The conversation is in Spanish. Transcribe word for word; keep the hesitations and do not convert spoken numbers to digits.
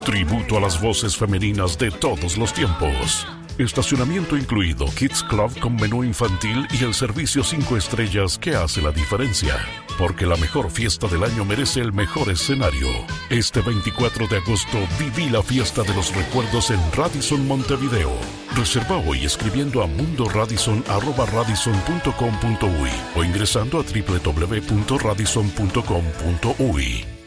Tributo a las voces femeninas de todos los tiempos. Estacionamiento incluido, Kids Club con menú infantil y el servicio cinco estrellas que hace la diferencia. Porque la mejor fiesta del año merece el mejor escenario. Este veinticuatro de agosto viví la fiesta de los recuerdos en Radisson Montevideo. Reserva hoy escribiendo a mundoradisson arroba radisson punto com punto uy o ingresando a doble u doble u doble u punto radisson punto com punto uy.